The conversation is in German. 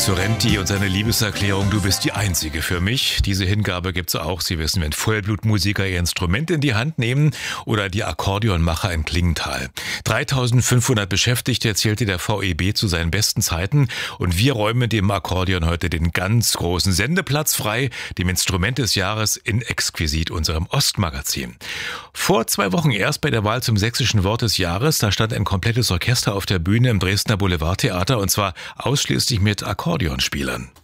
Sorrenti und seine Liebeserklärung, du bist die Einzige für mich. Diese Hingabe gibt's auch, Sie wissen, wenn Vollblutmusiker ihr Instrument in die Hand nehmen oder die Akkordeonmacher in Klingenthal. 3500 Beschäftigte erzählte der VEB zu seinen besten Zeiten und wir räumen dem Akkordeon heute den ganz großen Sendeplatz frei, dem Instrument des Jahres in Exquisit, unserem Ostmagazin. Vor 2 Wochen erst bei der Wahl zum sächsischen Wort des Jahres, da stand ein komplettes Orchester auf der Bühne im Dresdner Boulevardtheater und zwar ausschließlich mit Akkordeonspielern.